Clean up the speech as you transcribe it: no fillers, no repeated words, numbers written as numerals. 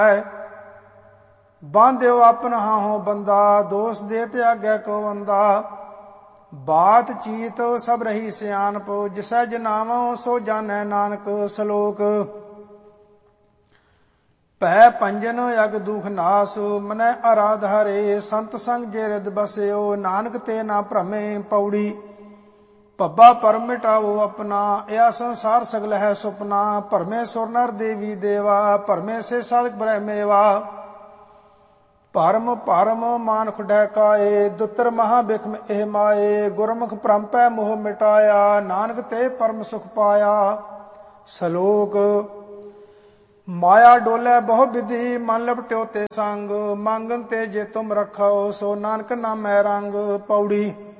बांध्यो अपन हाहो बंदा, दोष देत आगे को बंदा। बात चीत सब रही सियानप, जिसै जनावो सो जानै नानक। सलोक भय पंजन अग दुख नास, मनै आराधारे संत संग जे हृद बस्यो। नानक ते ना भ्रमे। पौड़ी पब्बा परम मिटाओ अपना, या संसार सगल है सुपना। भरमे सुर नर देवी देवा, भरमे से साधक ब्रह्मेवा। भरम भरम मानख डहकाए, दुतर महा बिखम एह माए। गुरमुख परमपै मोह मिटाया, नानक ते परम सुख पाया। सलोक माया डोले बहु विधि, मन लपट्यो ते संग। मांगन ते जे तुम रखो, सो नानक नामै रंग। पौड़ी